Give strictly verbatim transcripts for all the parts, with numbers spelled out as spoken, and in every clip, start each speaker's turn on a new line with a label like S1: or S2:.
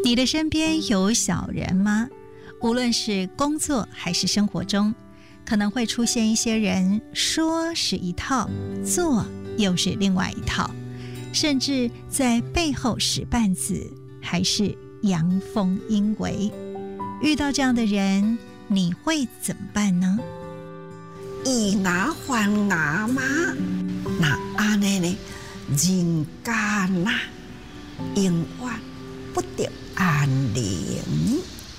S1: 你的身边有小人吗？无论是工作还是生活中，可能会出现一些人说是一套，做又是另外一套，甚至在背后使绊子，还是阳奉阴违。遇到这样的人，你会怎么办呢？
S2: 以牙还牙嘛，那安尼呢，人间呐，永远不得安宁。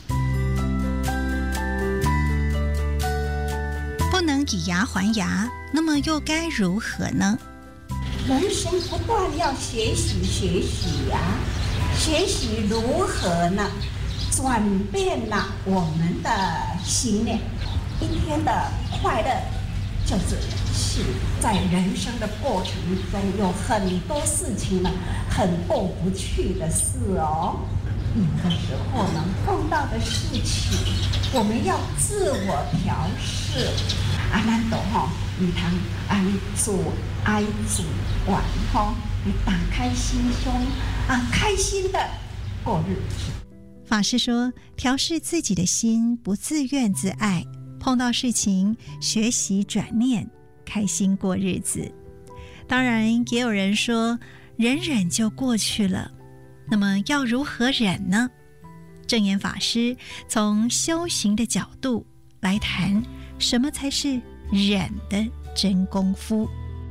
S1: 不能以牙还牙，那么又该如何呢？
S3: 人生不断要学习学习呀、啊，学习如何呢？转变了我们的信念。一天的快乐，就是是在人生的过程中有很多事情呢，很过不去的事哦。有的时候呢，碰到的事情，我们要自我调试。啊，咱都吼，唔通安尼自哀自怨吼，你打开心胸啊，开心的过日子。
S1: 法师说，调试自己的心，不自怨自艾，碰到事情学习转念，开心过日子。当然，也有人说，忍忍就过去了。那么要如何忍呢？正言法师从修行的角度来谈，什么才是忍的真功夫。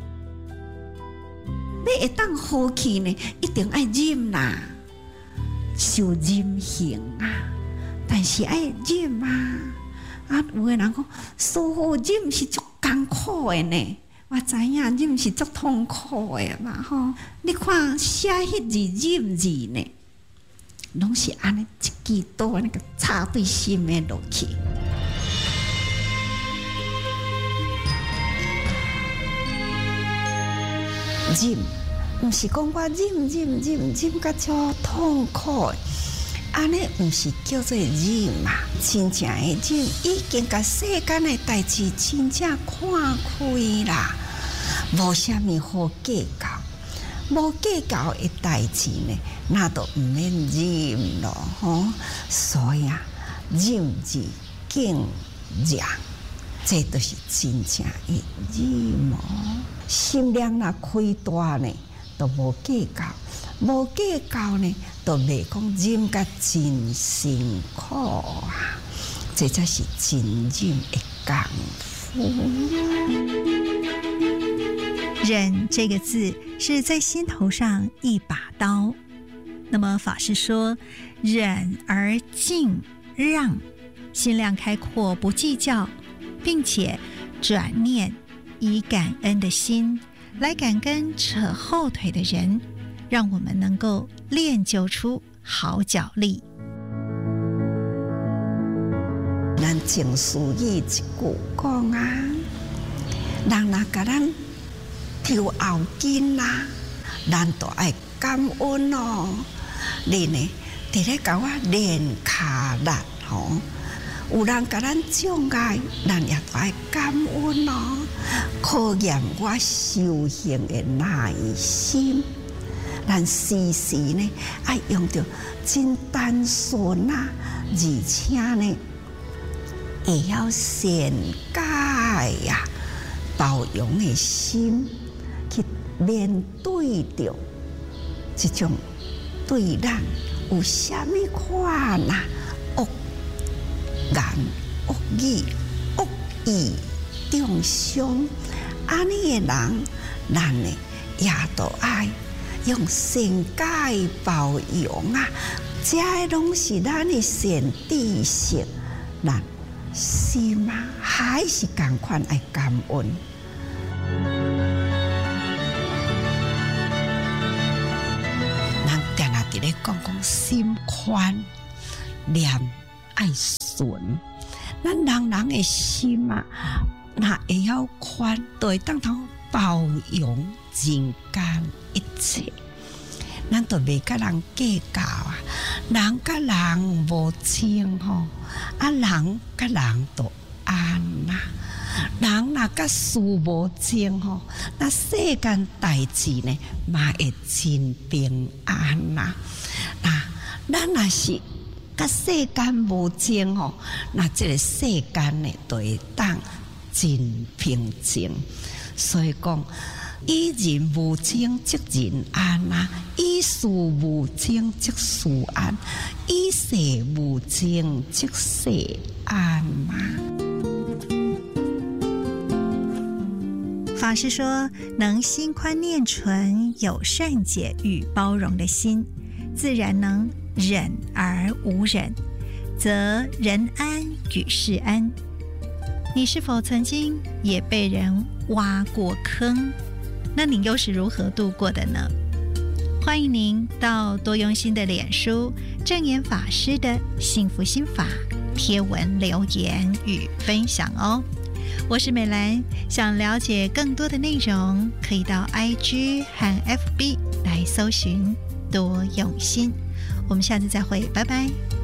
S2: 你会当好气呢，一定爱忍啦，受忍行啊，但是爱忍啊。啊，有的人讲，师父忍是足艰苦的呢。我知影忍是足痛苦的嘛吼。你看写迄字忍字呢，拢是安尼一支刀安尼个插对心的落去。忍，毋是讲我忍忍忍忍甲足痛苦的，安尼毋是叫做忍嘛？真正的忍，已经甲世间的代志真正看开啦。无啥物好计较，无计较的代志呢，那都毋免忍咯吼。所以啊，忍字敬让，这都是真正的忍哦。心量若开大呢，都无计较，无计较呢，都袂讲忍甲真辛苦啊。这才是真忍的功夫。
S1: 忍这个字是在心头上一把刀。那么法师说，忍而敬让，心量开阔，不计较，并且转念以感恩的心来感跟扯后腿的人，让我们能够练就出好脚力。
S2: 咱正思义一句讲啊，人若甲咱抽后筋啦，咱都爱感恩哦。你呢，伫咧甲我练骹力吼，有人甲咱障碍，咱也都爱感恩哦。考验我修行的耐心，咱时时呢爱用着真单纯啊，而且呢会晓善解呀、包容的心。去面对着这种对咱有啥物款啊恶言恶语恶意中伤，安尼的人，咱呢也都爱用善解包容啊，这拢是咱的善知识，咱心啊还是同款爱感恩。咧讲讲心宽，念爱顺，咱人人的心啊，那会晓宽，就会当通包容人间一切。咱就袂甲人计较啊，人甲人无情吼，啊人甲人都安呐。人若甲事无情吼，那世间代志呢，嘛会真平安呐。那咱若是甲世间无争吼，那这个世间呢，就会当真平静。所以讲，以人无争即人安啊，以事无争即事安，以世无争即世安嘛。
S1: 法师说，能心宽念纯，有善解与包容的心，自然能忍而无忍，则人安与世安。你是否曾经也被人挖过坑？那你又是如何度过的呢？欢迎您到多用心的脸书正言法师的幸福心法贴文留言与分享哦。我是美兰，想了解更多的内容，可以到 I G 和 F B 来搜寻多用心。我们下次再会，拜拜。